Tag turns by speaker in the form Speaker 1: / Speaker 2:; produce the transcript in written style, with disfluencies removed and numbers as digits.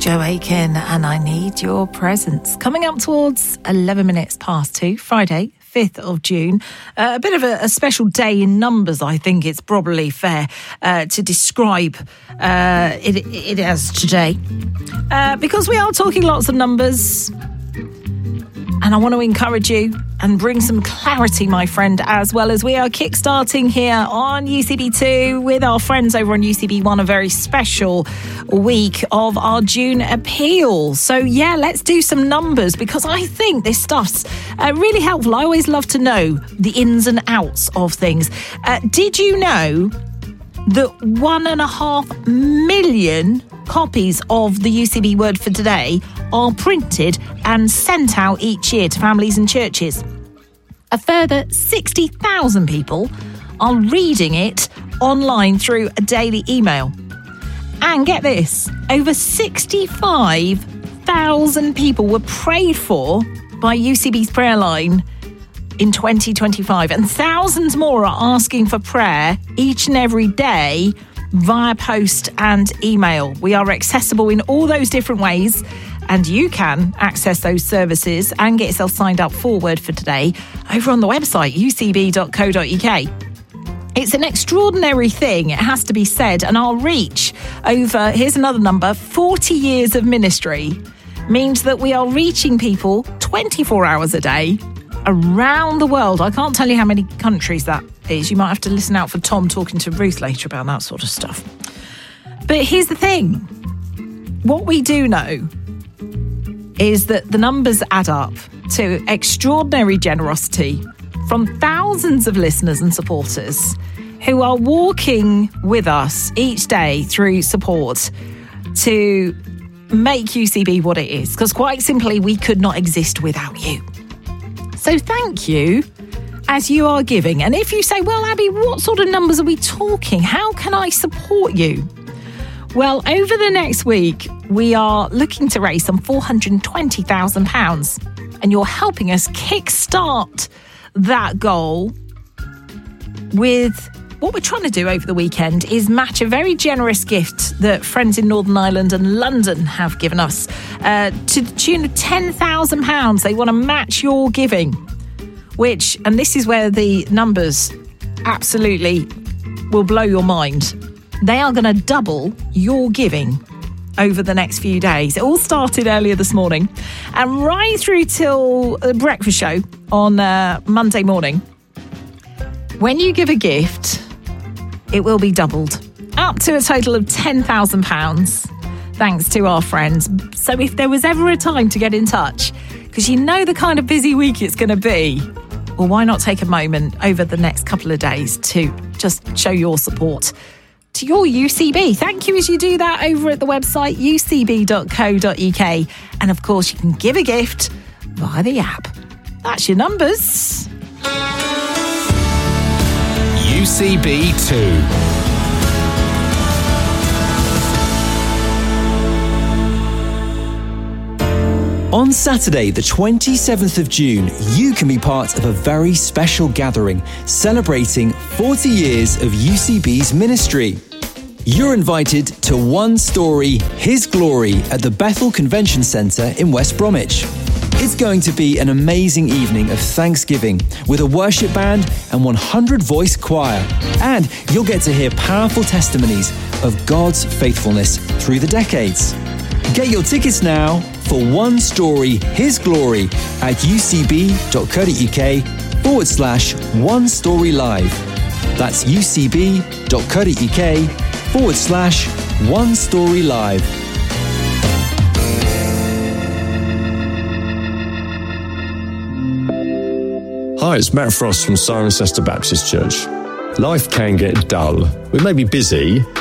Speaker 1: Joe Aiken, and I Need Your Presence. Coming up towards 11 minutes past 2, Friday, 5th of June. A bit of a special day in numbers, I think it's probably fair to describe it as today. Because we are talking lots of numbers, and I want to encourage you and bring some clarity, my friend, as well as we are kickstarting here on UCB2 with our friends over on UCB1, a very special week of our June appeal. So, yeah, let's do some numbers because I think this stuff's really helpful. I always love to know the ins and outs of things. Did you know that 1.5 million copies of the UCB Word for Today are printed and sent out each year to families and churches? A further 60,000 people are reading it online through a daily email. And get this, over 65,000 people were prayed for by UCB's prayer line in 2025, and thousands more are asking for prayer each and every day via post and email. We are accessible in all those different ways, and you can access those services and get yourself signed up for Word for Today over on the website ucb.co.uk. It's an extraordinary thing, it has to be said, and our reach over, here's another number, 40 years of ministry means that we are reaching people 24 hours a day around the world. I can't tell you how many countries that is. You might have to listen out for Tom talking to Ruth later about that sort of stuff. But here's the thing. What we do know is that the numbers add up to extraordinary generosity from thousands of listeners and supporters who are walking with us each day through support to make UCB what it is. Because quite simply, we could not exist without you. So thank you as you are giving. And if you say, well, Abby, what sort of numbers are we talking? How can I support you? Well, over the next week, we are looking to raise some £420,000. And you're helping us kickstart that goal with what we're trying to do over the weekend is match a very generous gift that friends in Northern Ireland and London have given us to the tune of £10,000. They want to match your giving, which, and this is where the numbers absolutely will blow your mind. They are going to double your giving over the next few days. It all started earlier this morning and right through till the breakfast show on Monday morning. When you give a gift, it will be doubled up to a total of £10,000 thanks to our friends. So if there was ever a time to get in touch, because you know the kind of busy week it's going to be, well, why not take a moment over the next couple of days to just show your support to your UCB. Thank you as you do that over at the website ucb.co.uk. And of course, you can give a gift via the app. That's your numbers.
Speaker 2: UCB2. On Saturday, the 27th of June, you can be part of a very special gathering celebrating 40 years of UCB's ministry. You're invited to One Story, His Glory at the Bethel Convention Centre in West Bromwich. It's going to be an amazing evening of thanksgiving with a worship band and 100-voice choir. And you'll get to hear powerful testimonies of God's faithfulness through the decades. Get your tickets now for One Story, His Glory at ucb.co.uk/One Story Live. That's ucb.co.uk/One Story Live.
Speaker 3: Hi, it's Matt Frost from Cirencester Baptist Church. Life can get dull. We may be busy,